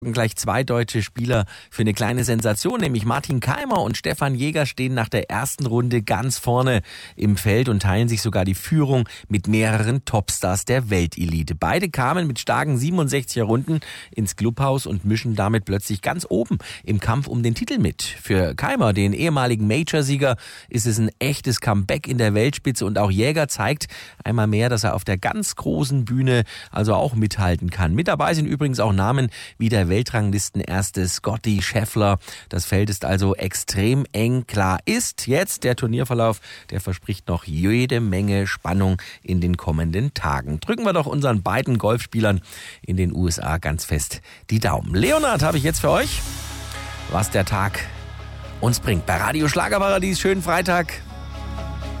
Gleich zwei deutsche Spieler für eine kleine Sensation, nämlich Martin Kaymer und Stefan Jäger stehen nach der ersten Runde ganz vorne im Feld und teilen sich sogar die Führung mit mehreren Topstars der Weltelite. Beide kamen mit starken 67er Runden ins Clubhaus und mischen damit plötzlich ganz oben im Kampf um den Titel mit. Für Kaymer, den ehemaligen Major-Sieger, ist es ein echtes Comeback in der Weltspitze und auch Jäger zeigt einmal mehr, dass er auf der ganz großen Bühne also auch mithalten kann. Mit dabei sind übrigens auch Namen wie der Weltranglistenerste Scottie Scheffler. Das Feld ist also extrem eng. Klar ist jetzt, der Turnierverlauf, der verspricht noch jede Menge Spannung in den kommenden Tagen. Drücken wir doch unseren beiden Golfspielern in den USA ganz fest die Daumen. Leonhard habe ich jetzt für euch, was der Tag uns bringt. Bei Radio Schlagerparadies, schönen Freitag.